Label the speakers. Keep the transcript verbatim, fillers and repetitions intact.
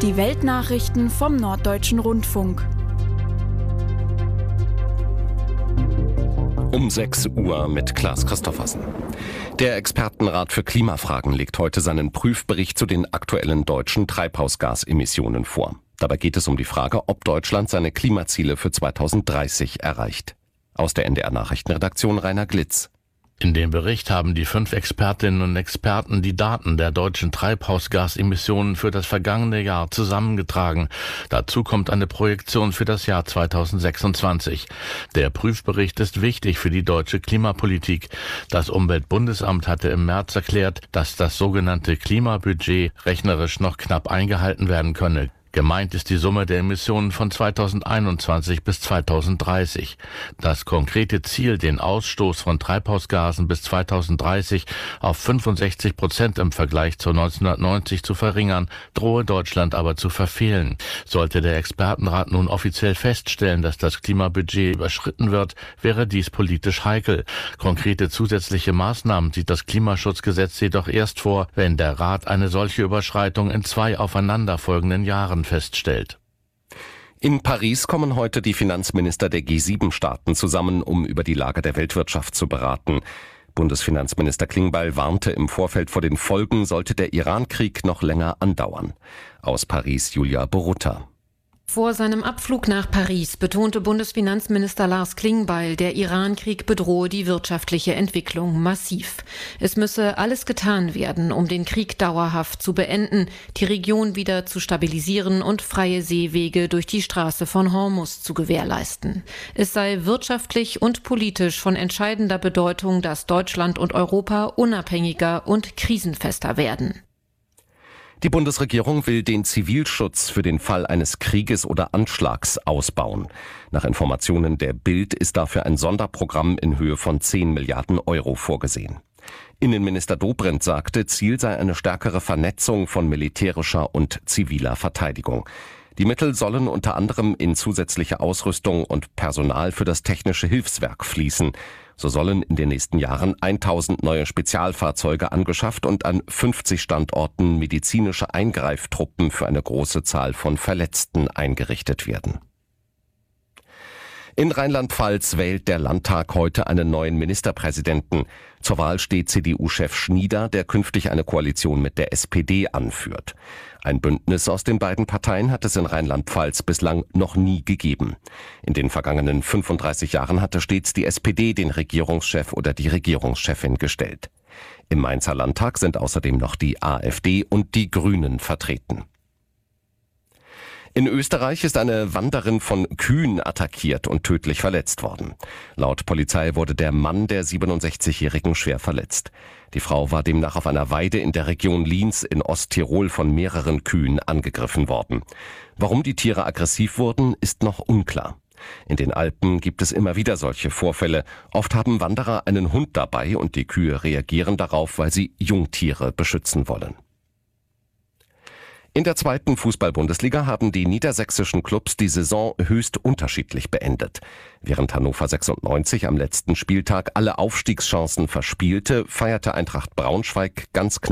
Speaker 1: Die Weltnachrichten vom Norddeutschen Rundfunk.
Speaker 2: Um sechs Uhr mit Klaas Christoffersen. Der Expertenrat für Klimafragen legt heute seinen Prüfbericht zu den aktuellen deutschen Treibhausgasemissionen vor. Dabei geht es um die Frage, ob Deutschland seine Klimaziele für zweitausenddreißig erreicht. Aus der N D R-Nachrichtenredaktion Rainer Glitz.
Speaker 3: In dem Bericht haben die fünf Expertinnen und Experten die Daten der deutschen Treibhausgasemissionen für das vergangene Jahr zusammengetragen. Dazu kommt eine Projektion für das Jahr zweitausendsechsundzwanzig. Der Prüfbericht ist wichtig für die deutsche Klimapolitik. Das Umweltbundesamt hatte im März erklärt, dass das sogenannte Klimabudget rechnerisch noch knapp eingehalten werden könne. Gemeint ist die Summe der Emissionen von zweitausendeinundzwanzig bis zweitausenddreißig. Das konkrete Ziel, den Ausstoß von Treibhausgasen bis zweitausenddreißig auf fünfundsechzig Prozent im Vergleich zu neunzehnhundertneunzig zu verringern, drohe Deutschland aber zu verfehlen. Sollte der Expertenrat nun offiziell feststellen, dass das Klimabudget überschritten wird, wäre dies politisch heikel. Konkrete zusätzliche Maßnahmen sieht das Klimaschutzgesetz jedoch erst vor, wenn der Rat eine solche Überschreitung in zwei aufeinanderfolgenden Jahren feststellt.
Speaker 2: In Paris kommen heute die Finanzminister der G sieben Staaten zusammen, um über die Lage der Weltwirtschaft zu beraten. Bundesfinanzminister Klingbeil warnte im Vorfeld vor den Folgen, sollte der Iran-Krieg noch länger andauern. Aus Paris Julia Borutta.
Speaker 4: Vor seinem Abflug nach Paris betonte Bundesfinanzminister Lars Klingbeil, der Iran-Krieg bedrohe die wirtschaftliche Entwicklung massiv. Es müsse alles getan werden, um den Krieg dauerhaft zu beenden, die Region wieder zu stabilisieren und freie Seewege durch die Straße von Hormuz zu gewährleisten. Es sei wirtschaftlich und politisch von entscheidender Bedeutung, dass Deutschland und Europa unabhängiger und krisenfester werden.
Speaker 2: Die Bundesregierung will den Zivilschutz für den Fall eines Krieges oder Anschlags ausbauen. Nach Informationen der Bild ist dafür ein Sonderprogramm in Höhe von zehn Milliarden Euro vorgesehen. Innenminister Dobrindt sagte, Ziel sei eine stärkere Vernetzung von militärischer und ziviler Verteidigung. Die Mittel sollen unter anderem in zusätzliche Ausrüstung und Personal für das technische Hilfswerk fließen. So sollen in den nächsten Jahren tausend neue Spezialfahrzeuge angeschafft und an fünfzig Standorten medizinische Eingreiftruppen für eine große Zahl von Verletzten eingerichtet werden. In Rheinland-Pfalz wählt der Landtag heute einen neuen Ministerpräsidenten. Zur Wahl steht C D U-Chef Schnieder, der künftig eine Koalition mit der S P D anführt. Ein Bündnis aus den beiden Parteien hat es in Rheinland-Pfalz bislang noch nie gegeben. In den vergangenen fünfunddreißig Jahren hatte stets die S P D den Regierungschef oder die Regierungschefin gestellt. Im Mainzer Landtag sind außerdem noch die A f D und die Grünen vertreten. In Österreich ist eine Wanderin von Kühen attackiert und tödlich verletzt worden. Laut Polizei wurde der Mann der siebenundsechzigjährigen schwer verletzt. Die Frau war demnach auf einer Weide in der Region Lienz in Osttirol von mehreren Kühen angegriffen worden. Warum die Tiere aggressiv wurden, ist noch unklar. In den Alpen gibt es immer wieder solche Vorfälle. Oft haben Wanderer einen Hund dabei und die Kühe reagieren darauf, weil sie Jungtiere beschützen wollen. In der zweiten Fußball-Bundesliga haben die niedersächsischen Clubs die Saison höchst unterschiedlich beendet. Während Hannover sechsundneunzig am letzten Spieltag alle Aufstiegschancen verspielte, feierte Eintracht Braunschweig ganz knapp